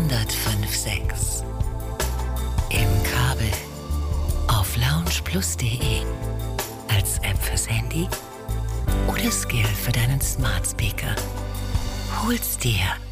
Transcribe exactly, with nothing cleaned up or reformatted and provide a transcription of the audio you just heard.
hundertfünf sechs. Im Kabel auf loungeplus punkt de, als App fürs Handy oder Skill für deinen Smart Speaker. Hol's dir